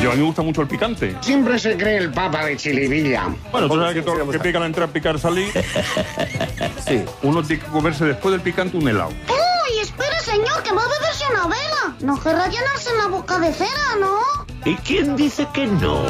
Yo a mí me gusta mucho el picante. Siempre se cree el papa de Chilivilla. Bueno, tú sabes que todo lo que pica al entrar, picar salir. Sí. Uno tiene que comerse después del picante un helado. ¡Uy, espera, señor, que va a beberse una vela! No querrá llenarse en la boca de cera, ¿no? ¿Y quién dice que no?